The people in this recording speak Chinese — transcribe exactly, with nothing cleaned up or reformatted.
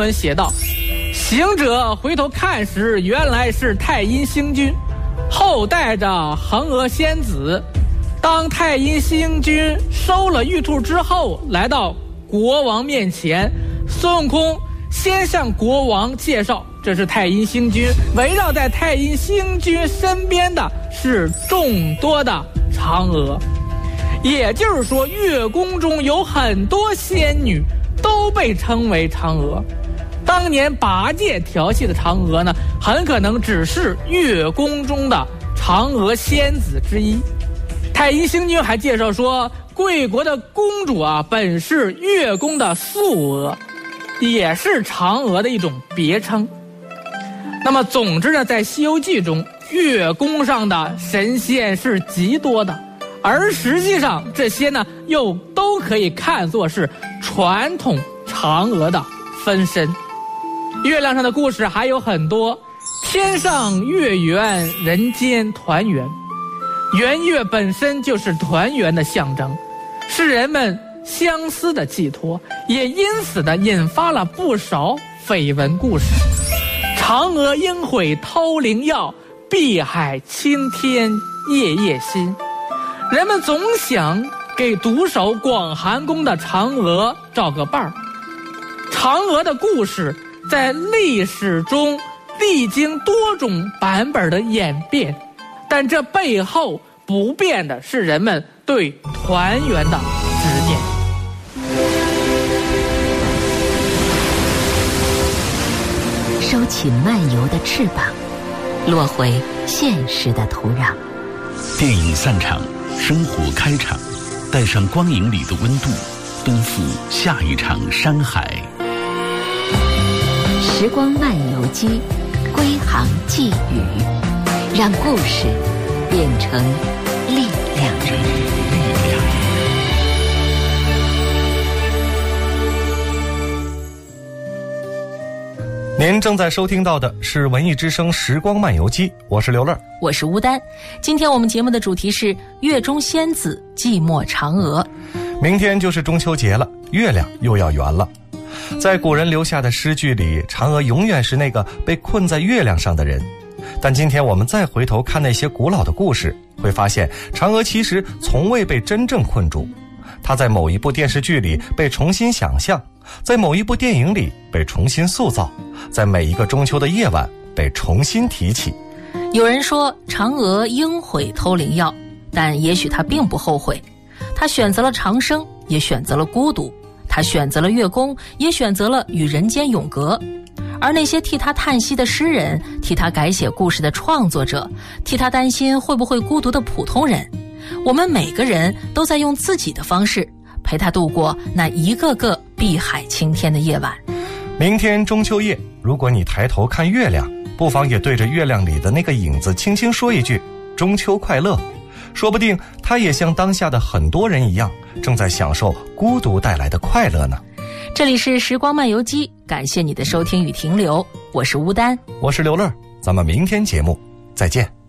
文写道：行者回头看时，原来是太阴星君，后带着嫦娥仙子。当太阴星君收了玉兔之后，来到国王面前，孙悟空先向国王介绍，这是太阴星君，围绕在太阴星君身边的是众多的嫦娥。也就是说，月宫中有很多仙女都被称为嫦娥。当年八戒调戏的嫦娥呢，很可能只是月宫中的嫦娥仙子之一。太阴星君还介绍说，贵国的公主啊，本是月宫的素娥，也是嫦娥的一种别称。那么总之呢，在《西游记》中，月宫上的神仙是极多的，而实际上这些呢，又都可以看作是传统嫦娥的分身。月亮上的故事还有很多，天上月圆，人间团圆。圆月本身就是团圆的象征，是人们相思的寄托，也因此的引发了不少绯闻故事。嫦娥应悔偷灵药，碧海青天夜夜心。人们总想给独守广寒宫的嫦娥找个伴儿。嫦娥的故事在历史中历经多种版本的演变，但这背后不变的是人们对团圆的执念。 收起漫游的翅膀，落回现实的土壤。 电影散场，生活开场，带上光影里的温度，奔赴下一场山海。 时光漫游机，归航寄语，让故事变成力量。 力量。 您正在收听到的是文艺之声时光漫游机，我是刘乐， 我是吴丹。今天我们节目的主题是月中仙子寂寞嫦娥。 明天就是中秋节了，月亮又要圆了。在古人留下的诗句里，嫦娥永远是那个被困在月亮上的人。但今天我们再回头看那些古老的故事，会发现嫦娥其实从未被真正困住。她在某一部电视剧里被重新想象，在某一部电影里被重新塑造，在每一个中秋的夜晚被重新提起。 有人说嫦娥应悔偷灵药，但也许她并不后悔。她选择了长生，也选择了孤独；她选择了月宫，也选择了与人间永隔。而那些替她叹息的诗人，替她改写故事的创作者，替她担心会不会孤独的普通人，我们每个人都在用自己的方式陪她度过那一个个碧海青天的夜晚。 明天中秋夜，如果你抬头看月亮，不妨也对着月亮里的那个影子轻轻说一句中秋快乐。说不定他也像当下的很多人一样，正在享受孤独带来的快乐呢。 这里是时光漫游机，感谢你的收听与停留，我是吴丹， 我是刘乐，咱们明天节目再见。